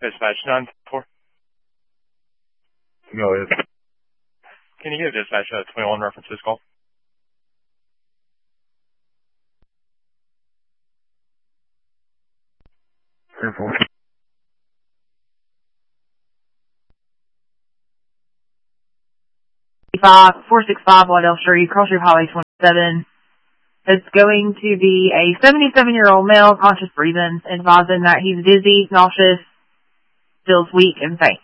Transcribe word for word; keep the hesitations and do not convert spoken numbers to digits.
Dispatch nine four. Go ahead. Can you give dispatch a twenty-one reference to this call? ten four. Five four six five Waddell Street, Cross River Highway twenty-seven. It's going to be a seventy-seven-year-old male, conscious breathing, advising that he's dizzy, nauseous, feels weak, and faint.